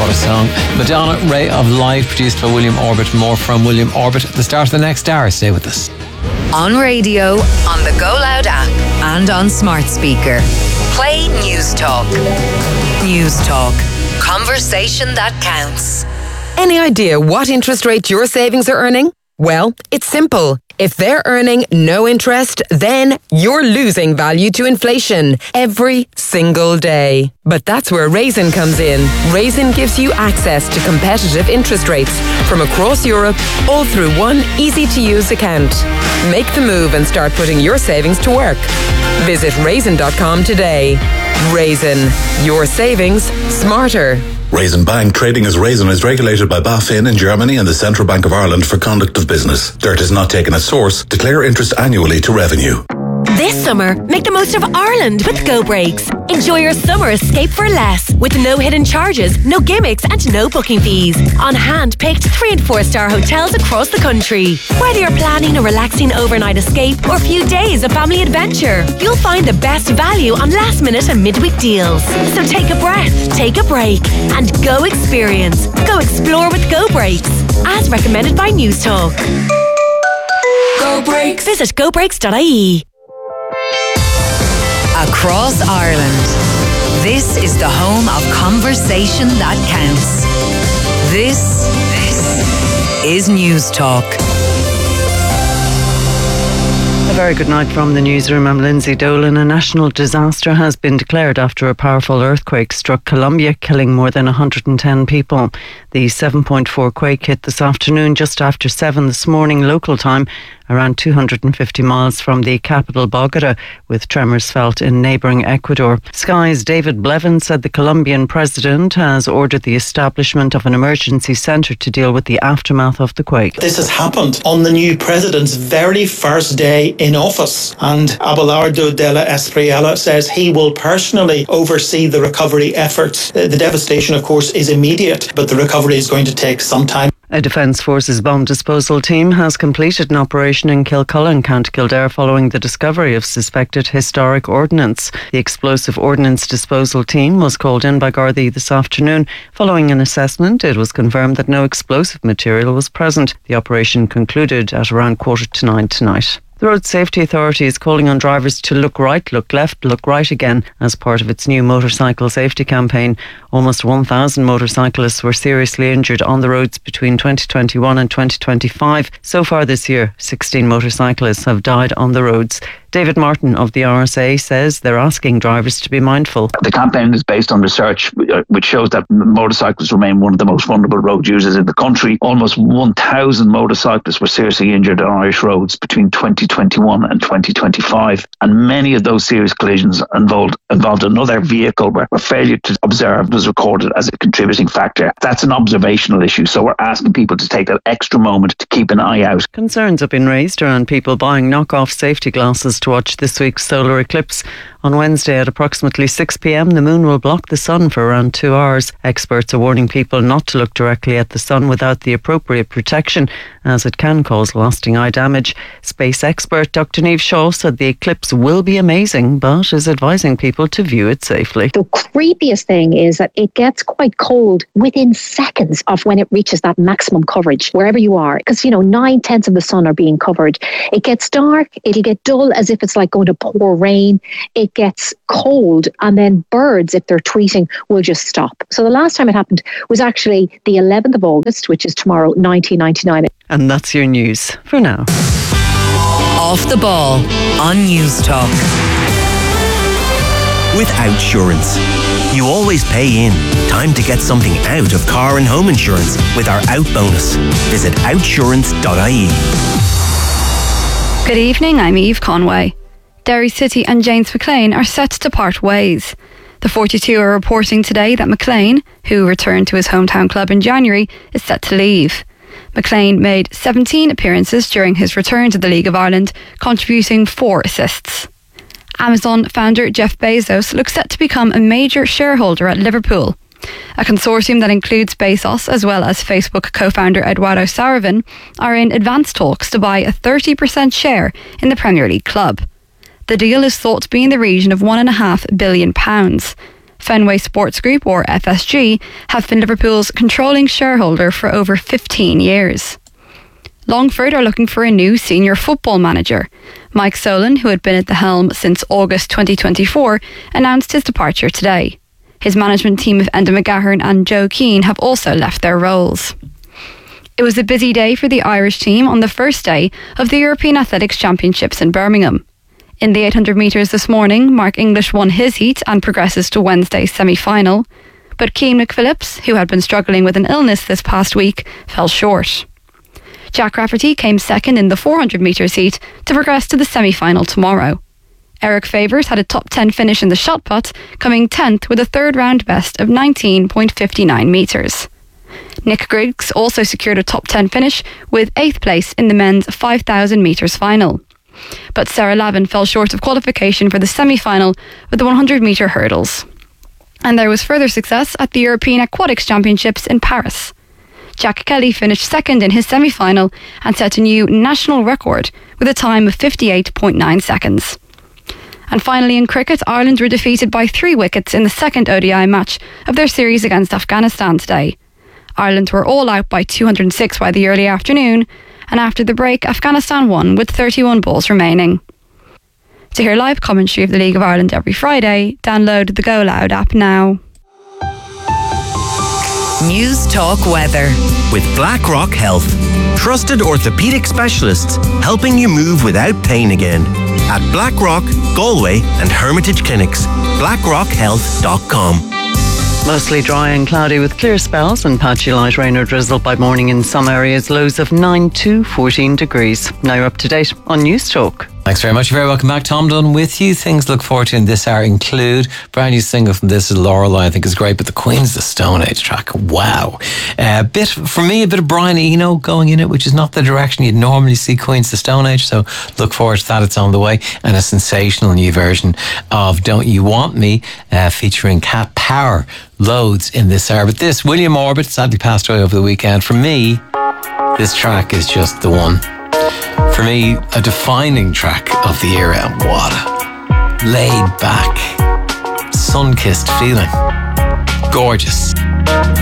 What a song. Madonna, Ray of Light, produced by William Orbit. More from William Orbit at the start of the next hour. Stay with us. On radio, on the Go Loud app, and on smart speaker. Play News Talk. News Talk. Conversation that counts. Any idea what interest rate your savings are earning? Well, it's simple. If they're earning no interest, then you're losing value to inflation every single day. But that's where Raisin comes in. Raisin gives you access to competitive interest rates from across Europe, all through one easy-to-use account. Make the move and start putting your savings to work. Visit raisin.com today. Raisin, your savings smarter. Raisin Bank, trading as Raisin, is regulated by BaFin in Germany and the Central Bank of Ireland for conduct of business. Dirt is not taken at source. Declare interest annually to revenue. This summer, make the most of Ireland with Go Breaks. Enjoy your summer escape for less, with no hidden charges, no gimmicks and no booking fees. On hand-picked 3- and 4-star hotels across the country. Whether you're planning a relaxing overnight escape or a few days of family adventure, you'll find the best value on last-minute and midweek deals. So take a breath, take a break, and go experience. Go explore with Go Breaks, as recommended by News Talk. Go Breaks. Visit gobreaks.ie. Across Ireland, this is the home of conversation that counts. This is News Talk. A very good night from the newsroom. I'm Lindsay Dolan. A national disaster has been declared after a powerful earthquake struck Colombia, killing more than 110 people. The 7.4 quake hit this afternoon just after 7 this morning local time, around 250 miles from the capital Bogota, with tremors felt in neighbouring Ecuador. Sky's David Blevins said the Colombian president has ordered the establishment of an emergency centre to deal with the aftermath of the quake. This has happened on the new president's very first day in office, and Abelardo de la Espriella says he will personally oversee the recovery efforts. The devastation, of course, is immediate, but the recovery is going to take some time. A Defence Forces bomb disposal team has completed an operation in Kilcullen, County Kildare, following the discovery of suspected historic ordnance. The explosive ordnance disposal team was called in by Gardaí this afternoon. Following an assessment, it was confirmed that no explosive material was present. The operation concluded at around 9:15 tonight. The Road Safety Authority is calling on drivers to look right, look left, look right again as part of its new motorcycle safety campaign. Almost 1,000 motorcyclists were seriously injured on the roads between 2021 and 2025. So far this year, 16 motorcyclists have died on the roads. David Martin of the RSA says they're asking drivers to be mindful. The campaign is based on research which shows that motorcyclists remain one of the most vulnerable road users in the country. Almost 1,000 motorcyclists were seriously injured on Irish roads between 2021 and 2025, and many of those serious collisions involved another vehicle where failure to observe was recorded as a contributing factor. That's an observational issue, so we're asking people to take that extra moment to keep an eye out. Concerns have been raised around people buying knockoff safety glasses to watch this week's solar eclipse. On Wednesday at approximately 6 p.m, the moon will block the sun for around 2 hours. Experts are warning people not to look directly at the sun without the appropriate protection, as it can cause lasting eye damage. Space expert Dr. Niamh Shaw said the eclipse will be amazing, but is advising people to view it safely. The creepiest thing is that it gets quite cold within seconds of when it reaches that maximum coverage, wherever you are. Because, 9/10 of the sun are being covered. It gets dark, it'll get dull as if it's like going to pour rain. It gets cold, and then birds, if they're tweeting, will just stop. So the last time it happened was actually the 11th of August, which is tomorrow, 1999. And that's your news for now. Off the ball on News Talk. With Outsurance, you always pay in. Time to get something out of car and home insurance with our Out bonus. Visit outsurance.ie. Good evening, I'm Eve Conway. Derry City and James McLean are set to part ways. The 42 are reporting today that McLean, who returned to his hometown club in January, is set to leave. McLean made 17 appearances during his return to the League of Ireland, contributing 4 assists. Amazon founder Jeff Bezos looks set to become a major shareholder at Liverpool. A consortium that includes Bezos as well as Facebook co-founder Eduardo Saravin are in advanced talks to buy a 30% share in the Premier League club. The deal is thought to be in the region of £1.5 billion. Fenway Sports Group, or FSG, have been Liverpool's controlling shareholder for over 15 years. Longford are looking for a new senior football manager. Mike Solan, who had been at the helm since August 2024, announced his departure today. His management team of Enda McGahern and Joe Keane have also left their roles. It was a busy day for the Irish team on the first day of the European Athletics Championships in Birmingham. In the 800 metres this morning, Mark English won his heat and progresses to Wednesday's semi-final. But Cian McPhillips, who had been struggling with an illness this past week, fell short. Jack Rafferty came second in the 400 metres heat to progress to the semi-final tomorrow. Eric Favors had a top 10 finish in the shot put, coming 10th with a third round best of 19.59 metres. Nick Griggs also secured a top 10 finish with 8th place in the men's 5,000 metres final. But Sarah Lavin fell short of qualification for the semi-final with the 100 metre hurdles. And there was further success at the European Aquatics Championships in Paris. Jack Kelly finished second in his semi-final and set a new national record with a time of 58.9 seconds. And finally in cricket, Ireland were defeated by 3 wickets in the second ODI match of their series against Afghanistan today. Ireland were all out by 206 by the early afternoon, and after the break, Afghanistan won with 31 balls remaining. To hear live commentary of the League of Ireland every Friday, download the Go Loud app now. News Talk Weather. With BlackRock Health. Trusted orthopaedic specialists helping you move without pain again. At BlackRock, Galway and Hermitage Clinics. BlackRockHealth.com. Mostly dry and cloudy with clear spells and patchy light rain or drizzle by morning in some areas. Lows of 9 to 14 degrees. Now you're up to date on News Talk. Thanks very much. You're very welcome back. Tom Dunn with you. Things to look forward to in this hour include brand new single from This Is Lorelei, I think is great, but the Queen's of the Stone Age track, wow. A bit of Brian Eno going in it, which is not the direction you'd normally see Queen's of the Stone Age, so look forward to that. It's on the way. And a sensational new version of Don't You Want Me, featuring Cat Power. Loads in this hour. But this, William Orbit, sadly passed away over the weekend. For me, this track is just the one. For me, a defining track of the era. What a laid back, sun-kissed feeling. Gorgeous.